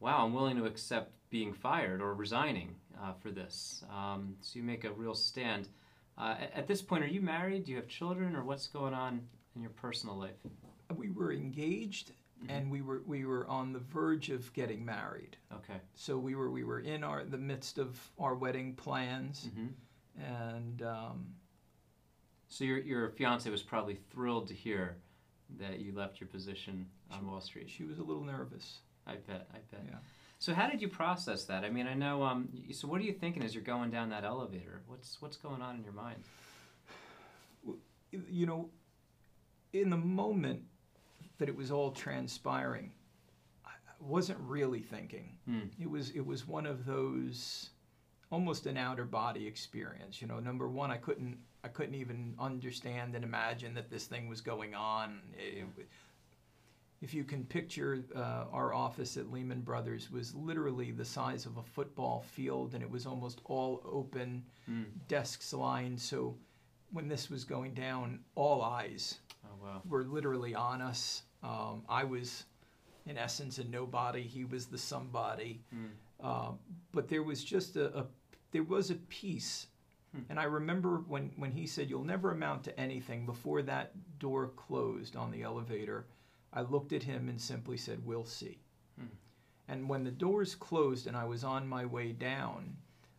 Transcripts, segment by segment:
wow, I'm willing to accept being fired or resigning for this. So you make a real stand. At this point, are you married? Do you have children, or what's going on in your personal life? We were engaged, and we were on the verge of getting married. Okay. So we were in the midst of our wedding plans, and So your fiance was probably thrilled to hear that you left your position on Wall Street. she was a little nervous. I bet. Yeah. So how did you process that? I mean, I know. So what are you thinking as you're going down that elevator? What's going on in your mind? You know, in the moment that it was all transpiring, I wasn't really thinking. It was one of those, almost an outer body experience. You know, number one, I couldn't even understand and imagine that this thing was going on. If you can picture, our office at Lehman Brothers was literally the size of a football field, and it was almost all open, desks lined. So when this was going down, all eyes were literally on us. I was, in essence, a nobody. He was the somebody. But there was just there was a peace. And I remember when he said, "You'll never amount to anything," before that door closed on the elevator, I looked at him and simply said, "We'll see." And when the doors closed and I was on my way down,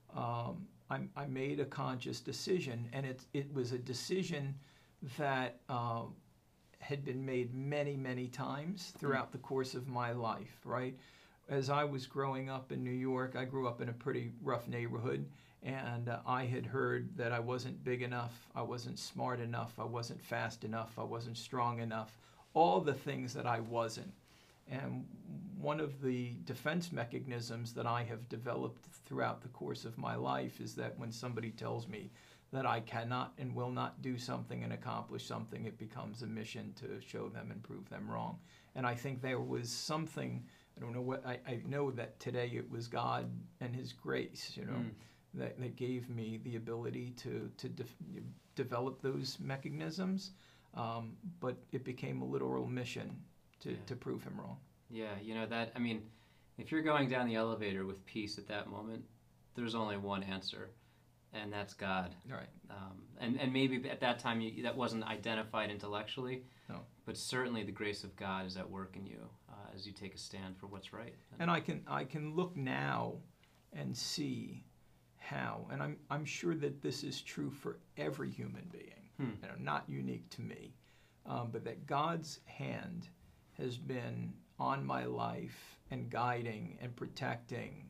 I made a conscious decision, and it was a decision that had been made many, many times throughout the course of my life, right? As I was growing up in New York, I grew up in a pretty rough neighborhood, and I had heard that I wasn't big enough, I wasn't smart enough, I wasn't fast enough, I wasn't strong enough, all the things that I wasn't. And one of the defense mechanisms that I have developed throughout the course of my life is that when somebody tells me that I cannot and will not do something and accomplish something, it becomes a mission to show them and prove them wrong. And I think there was something, I don't know what, I know that today it was God and His grace, you know, that gave me the ability to develop those mechanisms. But it became a literal mission to prove him wrong. Yeah, you know that, I mean, if you're going down the elevator with peace at that moment, there's only one answer, and that's God. Right. And maybe at that time that wasn't identified intellectually, no, but certainly the grace of God is at work in you as you take a stand for what's right. And I can look now and see how, and I'm sure that this is true for every human being, you know, not unique to me, but that God's hand has been on my life and guiding and protecting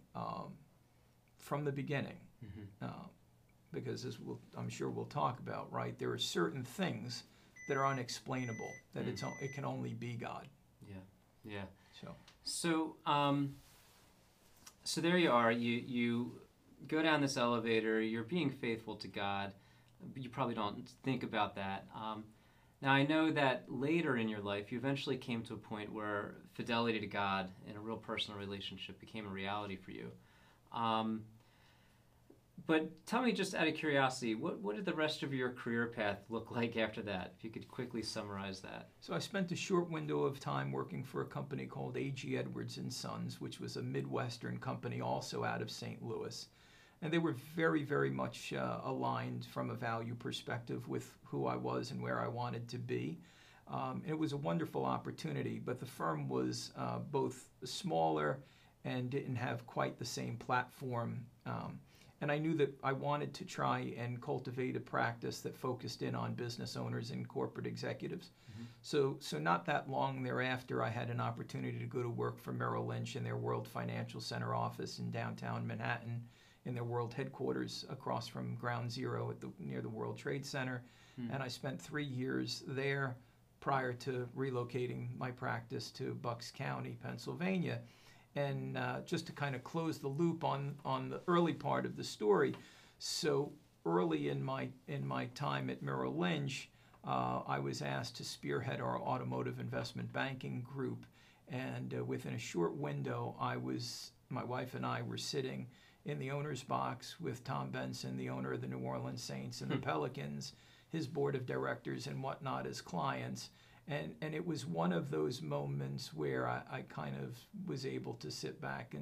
from the beginning. Because as I'm sure we'll talk about, right, there are certain things that are unexplainable, that it can only be God. Yeah. So there you are. You go down this elevator. You're being faithful to God. You probably don't think about that. Now, I know that later in your life, you eventually came to a point where fidelity to God in a real personal relationship became a reality for you. But tell me, just out of curiosity, what did the rest of your career path look like after that? If you could quickly summarize that. So I spent a short window of time working for a company called A.G. Edwards & Sons, which was a Midwestern company also out of St. Louis. And they were very, very much aligned from a value perspective with who I was and where I wanted to be. It was a wonderful opportunity, but the firm was both smaller and didn't have quite the same platform. And I knew that I wanted to try and cultivate a practice that focused in on business owners and corporate executives. So not that long thereafter, I had an opportunity to go to work for Merrill Lynch in their World Financial Center office in downtown Manhattan, in their world headquarters across from Ground Zero near the World Trade Center. And I spent 3 years there prior to relocating my practice to Bucks County, Pennsylvania. And just to kind of close the loop on the early part of the story, so early in my time at Merrill Lynch, I was asked to spearhead our automotive investment banking group. And within a short window, my wife and I were sitting in the owner's box with Tom Benson, the owner of the New Orleans Saints and the Pelicans, his board of directors and whatnot as clients. And it was one of those moments where I kind of was able to sit back